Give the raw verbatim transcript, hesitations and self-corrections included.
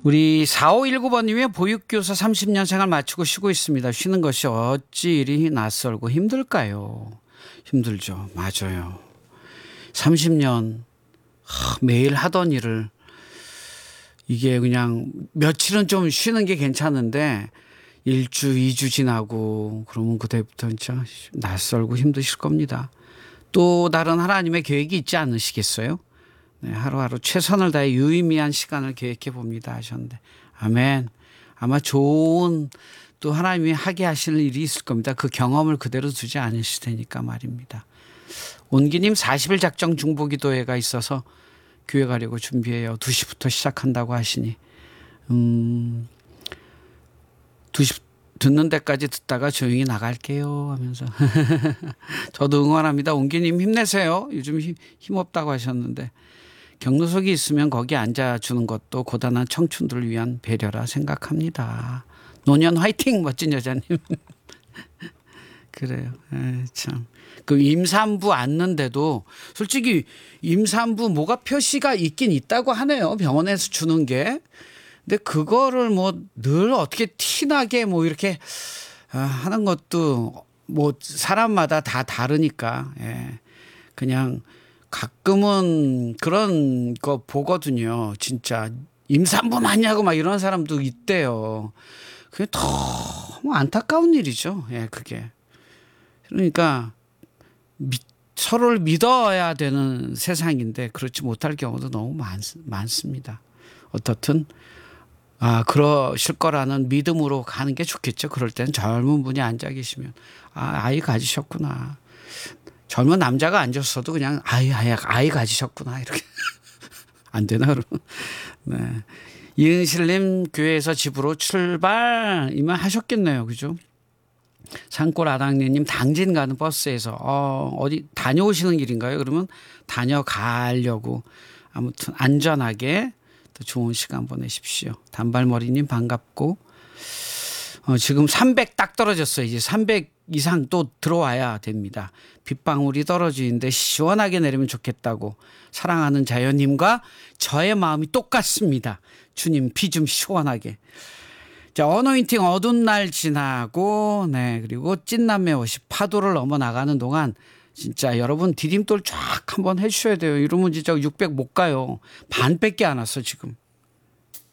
우리 사오일구 번님이 보육교사 삼십 년 생활 마치고 쉬고 있습니다. 쉬는 것이 어찌 이리 낯설고 힘들까요? 힘들죠. 맞아요. 삼십 년 매일 하던 일을 이게 그냥 며칠은 좀 쉬는 게 괜찮은데 일주, 이주 지나고 그러면 그때부터 진짜 낯설고 힘드실 겁니다. 또 다른 하나님의 계획이 있지 않으시겠어요? 네, 하루하루 최선을 다해 유의미한 시간을 계획해 봅니다 하셨는데 아멘. 아마 좋은 또 하나님이 하게 하실 일이 있을 겁니다. 그 경험을 그대로 두지 않으실 테니까 말입니다. 온기님 사십 일 작정 중보기도회가 있어서 교회 가려고 준비해요. 두 시부터 시작한다고 하시니 음, 두 시 듣는 데까지 듣다가 조용히 나갈게요 하면서 저도 응원합니다. 온기님 힘내세요. 요즘 힘, 힘없다고 하셨는데 격리석이 있으면 거기 앉아주는 것도 고단한 청춘들을 위한 배려라 생각합니다. 노년 화이팅 멋진 여자님. 그래요. 에이, 참. 그 임산부 앉는데도 솔직히 임산부 뭐가 표시가 있긴 있다고 하네요. 병원에서 주는 게. 근데 그거를 뭐 늘 어떻게 티나게 뭐 이렇게 하는 것도 뭐 사람마다 다 다르니까. 예. 그냥 가끔은 그런 거 보거든요. 진짜 임산부 맞냐고 막 이런 사람도 있대요. 그게 너무 안타까운 일이죠. 예, 그게. 그러니까 미, 서로를 믿어야 되는 세상인데 그렇지 못할 경우도 너무 많, 많습니다. 어떻든 아 그러실 거라는 믿음으로 가는 게 좋겠죠. 그럴 때는 젊은 분이 앉아 계시면 아 아이 가지셨구나. 젊은 남자가 앉았어도 그냥 아이 아이 아이 가지셨구나 이렇게 안 되나 그러면. 네. 이은실님 교회에서 집으로 출발 이만 하셨겠네요, 그죠? 산골 아랑네님 당진 가는 버스에서 어, 어디 다녀오시는 길인가요? 그러면 다녀가려고 아무튼 안전하게 또 좋은 시간 보내십시오. 단발머리님 반갑고 어, 지금 삼백 딱 떨어졌어요. 이제 삼백 이상 또 들어와야 됩니다. 빗방울이 떨어지는데 시원하게 내리면 좋겠다고 사랑하는 자연님과 저의 마음이 똑같습니다. 주님 비 좀 시원하게. 자, 어노인팅 어두운 날 지나고 네 그리고 찐남매 옷이 파도를 넘어 나가는 동안 진짜 여러분 디딤돌 쫙 한번 해주셔야 돼요. 이러면 진짜 육백 못 가요. 반밖에 안 왔어 지금.